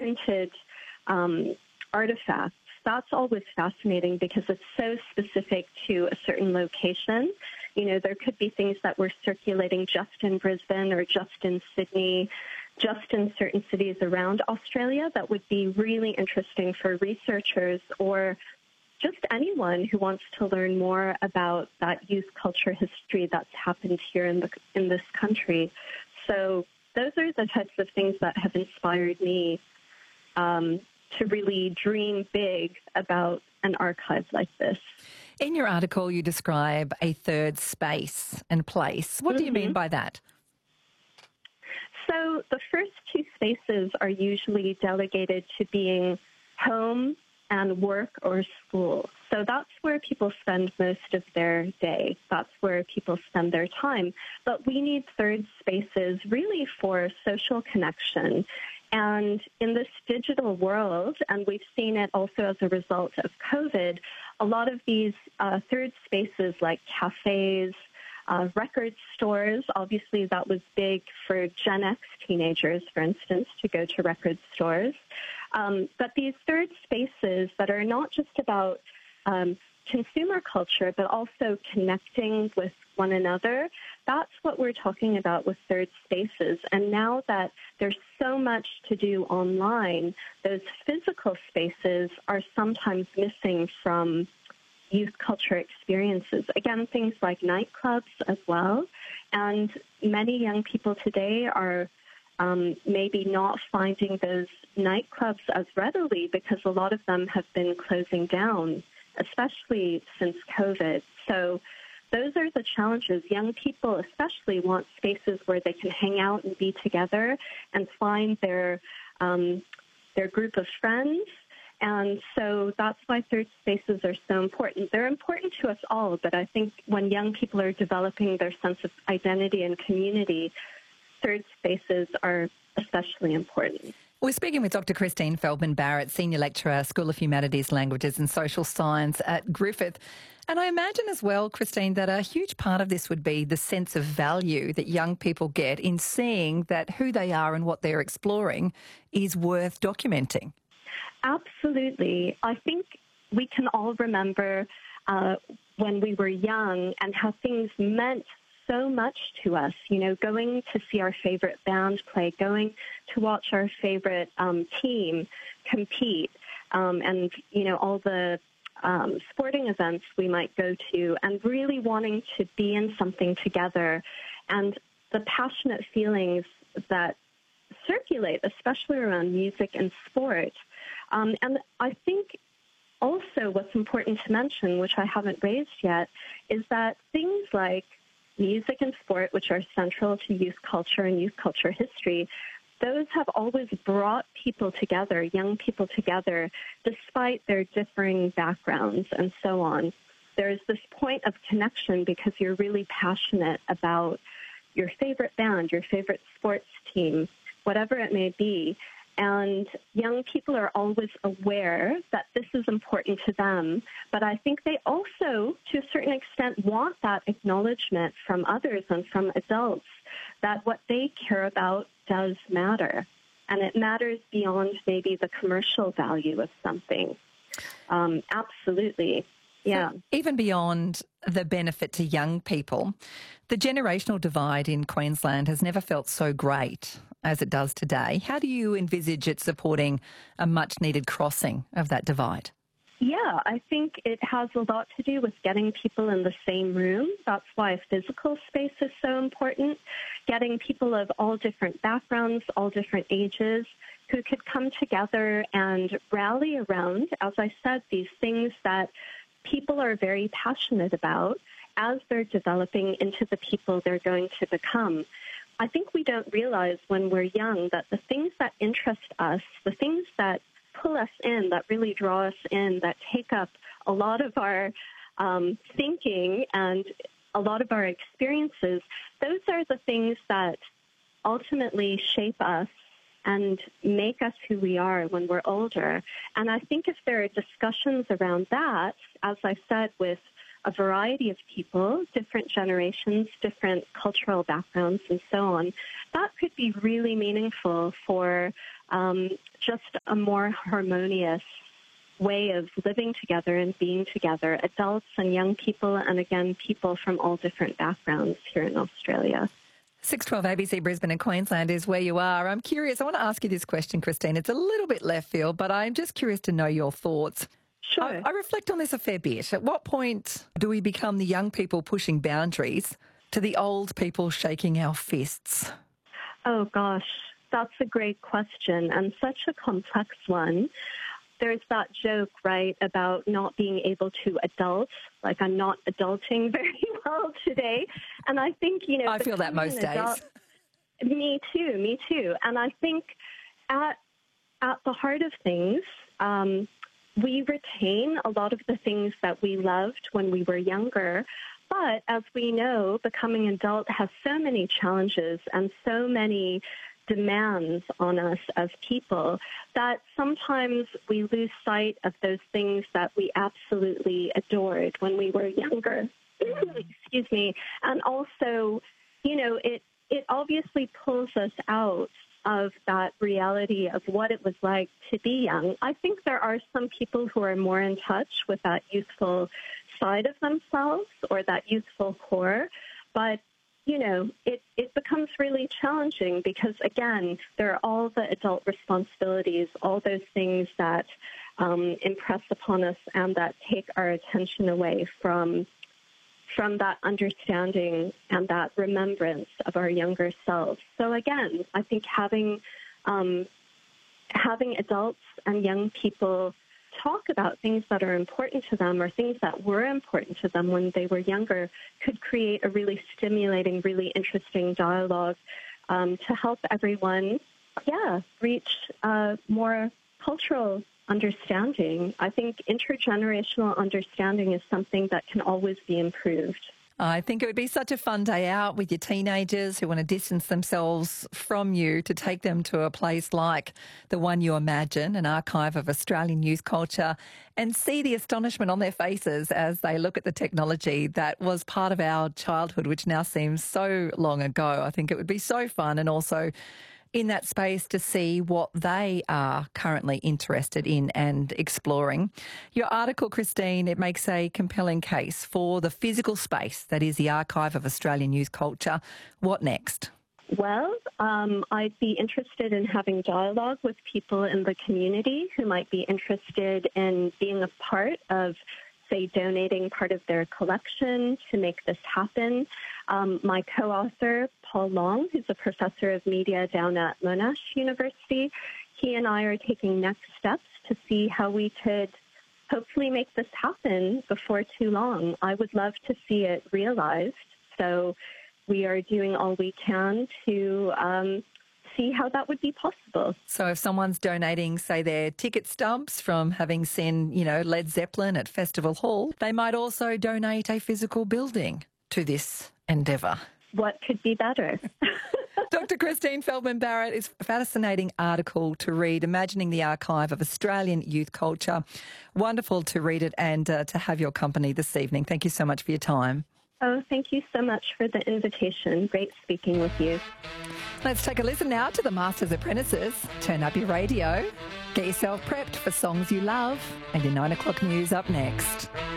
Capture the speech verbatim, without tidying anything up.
printed um, artifacts, that's always fascinating because it's so specific to a certain location. You know, there could be things that were circulating just in Brisbane or just in Sydney, just in certain cities around Australia that would be really interesting for researchers or just anyone who wants to learn more about that youth culture history that's happened here in the in this country. So those are the types of things that have inspired me um, to really dream big about an archive like this. In your article, you describe a third space and place. What mm-hmm. do you mean by that? So the first two spaces are usually delegated to being home and work or school. So that's where people spend most of their day. That's where people spend their time. But we need third spaces really for social connection. And in this digital world, and we've seen it also as a result of COVID, a lot of these uh, third spaces like cafes, uh, record stores, obviously that was big for Gen X teenagers, for instance, to go to record stores. Um, but these third spaces that are not just about um, consumer culture, but also connecting with one another, that's what we're talking about with third spaces. And now that there's so much to do online, those physical spaces are sometimes missing from youth culture experiences. Again, things like nightclubs as well. And many young people today are um, maybe not finding those nightclubs as readily because a lot of them have been closing down, especially since COVID. So those are the challenges. Young people especially want spaces where they can hang out and be together and find their um, their group of friends. And so that's why third spaces are so important. They're important to us all, but I think when young people are developing their sense of identity and community, third spaces are especially important. We're speaking with Doctor Christine Feldman-Barrett, Senior Lecturer, School of Humanities, Languages and Social Science at Griffith. And I imagine as well, Christine, that a huge part of this would be the sense of value that young people get in seeing that who they are and what they're exploring is worth documenting. Absolutely. I think we can all remember uh, when we were young and how things meant so much to us, you know, going to see our favorite band play, going to watch our favorite um, team compete, um, and, you know, all the um, sporting events we might go to, and really wanting to be in something together, and the passionate feelings that circulate, especially around music and sport. Um, and I think also what's important to mention, which I haven't raised yet, is that things like music and sport, which are central to youth culture and youth culture history, those have always brought people together, young people together, despite their differing backgrounds and so on. There's this point of connection because you're really passionate about your favorite band, your favorite sports team, whatever it may be. And young people are always aware that this is important to them. But I think they also, to a certain extent, want that acknowledgement from others and from adults that what they care about does matter. And it matters beyond maybe the commercial value of something. Um, absolutely. Yeah. So even beyond the benefit to young people, the generational divide in Queensland has never felt so great as it does today. How do you envisage it supporting a much-needed crossing of that divide? Yeah, I think it has a lot to do with getting people in the same room. That's why physical space is so important. Getting people of all different backgrounds, all different ages, who could come together and rally around, as I said, these things that people are very passionate about as they're developing into the people they're going to become. I think we don't realize when we're young that the things that interest us, the things that pull us in, that really draw us in, that take up a lot of our um, thinking and a lot of our experiences, those are the things that ultimately shape us and make us who we are when we're older. And I think if there are discussions around that, as I said, with a variety of people, different generations, different cultural backgrounds, and so on, that could be really meaningful for um, just a more harmonious way of living together and being together, adults and young people, and again, people from all different backgrounds here in Australia. six twelve A B C Brisbane and Queensland is where you are. I'm curious, I want to ask you this question, Christine. It's a little bit left field, but I'm just curious to know your thoughts. Sure. I, I reflect on this a fair bit. At what point do we become the young people pushing boundaries to the old people shaking our fists? Oh, gosh, that's a great question and such a complex one. There's that joke, right, about not being able to adult. Like, I'm not adulting very well today. And I think, you know... I feel that most adult, days. Me too, me too. And I think at at the heart of things, um, we retain a lot of the things that we loved when we were younger. But as we know, becoming adult has so many challenges and so many demands on us as people that sometimes we lose sight of those things that we absolutely adored when we were younger. Excuse me. And also, you know, it, it obviously pulls us out of that reality of what it was like to be young. I think there are some people who are more in touch with that youthful side of themselves or that youthful core, but you know, it, it becomes really challenging because, again, there are all the adult responsibilities, all those things that um, impress upon us and that take our attention away from from that understanding and that remembrance of our younger selves. So, again, I think having um, having adults and young people talk about things that are important to them or things that were important to them when they were younger could create a really stimulating, really interesting dialogue um, to help everyone, yeah, reach uh, more cultural understanding. I think intergenerational understanding is something that can always be improved. I think it would be such a fun day out with your teenagers who want to distance themselves from you to take them to a place like the one you imagine, an archive of Australian youth culture, and see the astonishment on their faces as they look at the technology that was part of our childhood, which now seems so long ago. I think it would be so fun, and also in that space to see what they are currently interested in and exploring. Your article, Christine, it makes a compelling case for the physical space that is the archive of Australian youth culture. What next? Well, um, I'd be interested in having dialogue with people in the community who might be interested in being a part of, say, donating part of their collection to make this happen. Um, my co-author, Paul Long, who's a professor of media down at Monash University, he and I are taking next steps to see how we could hopefully make this happen before too long. I would love to see it realized. So we are doing all we can to um, see how that would be possible. So if someone's donating, say, their ticket stubs from having seen, you know, Led Zeppelin at Festival Hall, they might also donate a physical building to this endeavour. What could be better? Doctor Christine Feldman Barrett, is a fascinating article to read, Imagining the Archive of Australian Youth Culture. Wonderful to read it and uh, to have your company this evening. Thank you so much for your time. Oh, thank you so much for the invitation. Great speaking with you. Let's take a listen now to the Masters Apprentices. Turn up your radio. Get yourself prepped for songs you love. And your nine o'clock news up next.